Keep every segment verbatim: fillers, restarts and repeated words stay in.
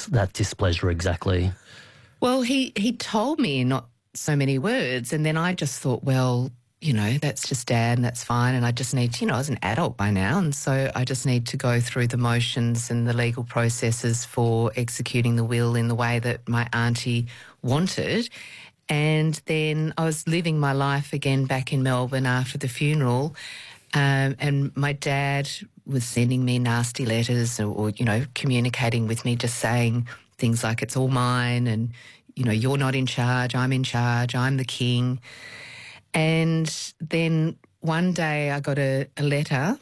express that displeasure exactly? Well, he, he told me in not so many words, and then I just thought, well, you know, that's just Dad and that's fine, and I just need to, you know, I was an adult by now, and so I just need to go through the motions and the legal processes for executing the will in the way that my auntie wanted. And then I was living my life again back in Melbourne after the funeral, um, and my dad was sending me nasty letters or, or, you know, communicating with me, just saying things like, it's all mine, and, you know, you're not in charge, I'm in charge, I'm the king. And then one day I got a, a letter.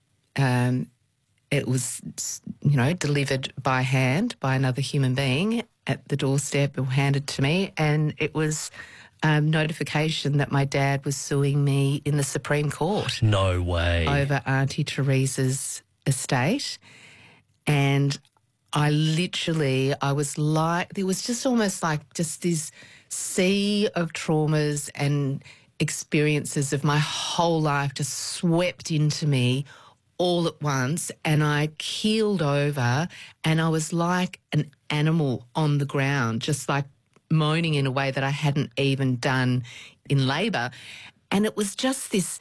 Um, it was, you know, delivered by hand by another human being at the doorstep or handed to me, and it was um, notification that my dad was suing me in the Supreme Court. No way. Over Auntie Teresa's estate. And I literally, I was like, there was just almost like just this sea of traumas and experiences of my whole life just swept into me all at once, and I keeled over and I was like an animal on the ground, just like moaning in a way that I hadn't even done in labour. And it was just this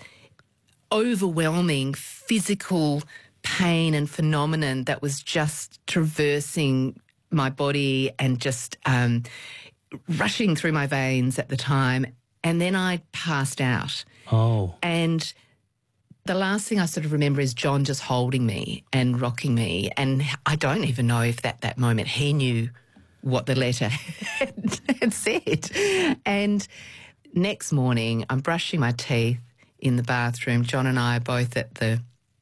overwhelming physical pain and phenomenon that was just traversing my body and just um, rushing through my veins at the time. And then I passed out. Oh. And the last thing I sort of remember is John just holding me and rocking me. And I don't even know if at that moment he knew what the letter had, had said. And next morning, I'm brushing my teeth in the bathroom. John and I are both at the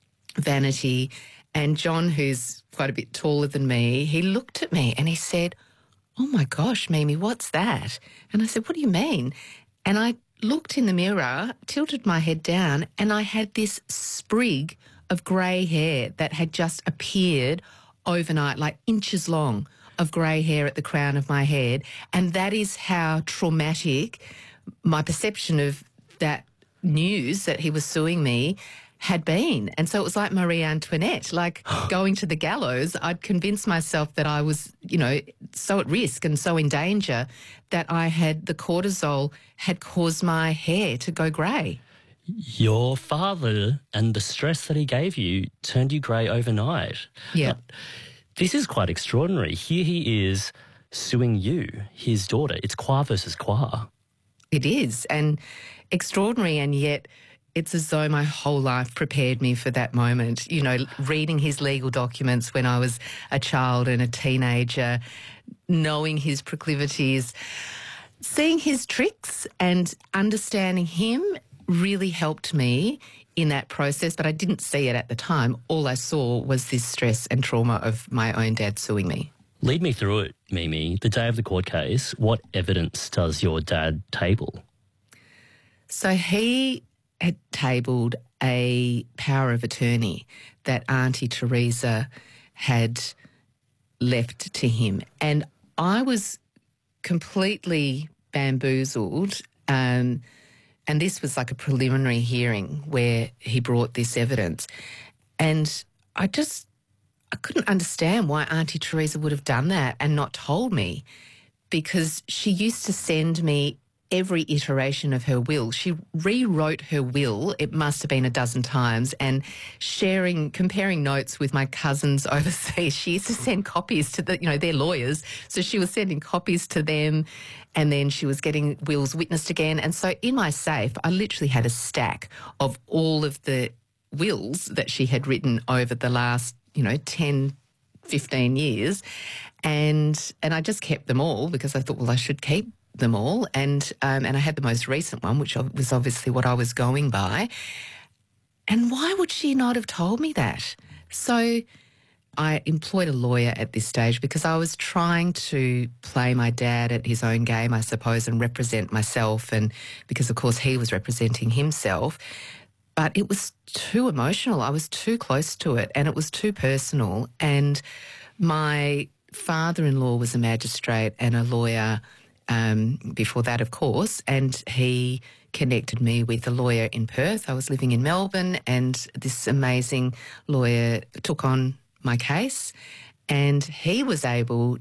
vanity. And John, who's quite a bit taller than me, he looked at me and he said, "Oh my gosh, Mimi, what's that?" And I said, "What do you mean?" And I looked in the mirror, tilted my head down, and I had this sprig of grey hair that had just appeared overnight, like inches long of grey hair at the crown of my head. And that is how traumatic my perception of that news that he was suing me had been. And so it was like Marie Antoinette, like going to the gallows. I'd convinced myself that I was, you know, so at risk and so in danger that I had, the cortisol had caused my hair to go grey. Your father and the stress that he gave you turned you grey overnight. Yeah. Now, this is quite extraordinary. Here he is suing you, his daughter. It's Qua versus Qua. It is, and extraordinary, and yet it's as though my whole life prepared me for that moment. You know, reading his legal documents when I was a child and a teenager, knowing his proclivities, seeing his tricks and understanding him really helped me in that process, but I didn't see it at the time. All I saw was this stress and trauma of my own dad suing me. Lead me through it, Mimi. The day of the court case, what evidence does your dad table? So he had tabled a power of attorney that Auntie Teresa had left to him. And I was completely bamboozled. Um, and this was like a preliminary hearing where he brought this evidence. And I just, I couldn't understand why Auntie Teresa would have done that and not told me, because she used to send me every iteration of her will. She rewrote her will, it must have been a dozen times, and sharing, comparing notes with my cousins overseas. She used to send copies to the, you know, their lawyers. So she was sending copies to them, and then she was getting wills witnessed again. And so in my safe, I literally had a stack of all of the wills that she had written over the last, you know, ten, fifteen years. And, and I just kept them all because I thought, well, I should keep them all, and um, and I had the most recent one, which was obviously what I was going by. And why would she not have told me that? So I employed a lawyer at this stage because I was trying to play my dad at his own game, I suppose, and represent myself, and because, of course, he was representing himself. But it was too emotional. I was too close to it, and it was too personal. And my father-in-law was a magistrate and a lawyer Um, before that, of course, and he connected me with a lawyer in Perth. I was living in Melbourne, and this amazing lawyer took on my case, and he was able